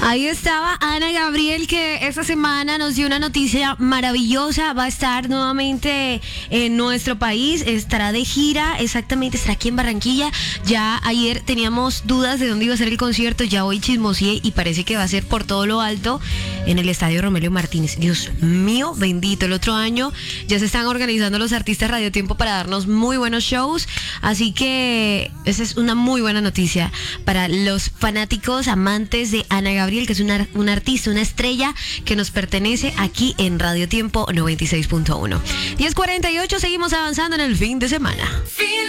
Ahí estaba Ana Gabriel, que esta semana nos dio una noticia maravillosa. Va a estar nuevamente en nuestro país, estará de gira, exactamente, estará aquí en Barranquilla. Ya ayer teníamos dudas de dónde iba a ser el concierto, ya hoy chismoseé y parece que va a ser por todo lo alto en el Estadio Romelio Martínez. Dios mío, bendito. El otro año ya se están organizando los artistas Radio Tiempo para darnos muy buenos shows, así que esa es una muy buena noticia para los fanáticos amantes de Ana Gabriel, que es una artista, una estrella que nos pertenece aquí en Radio Tiempo 96.1. 10:48, seguimos avanzando en el fin de semana.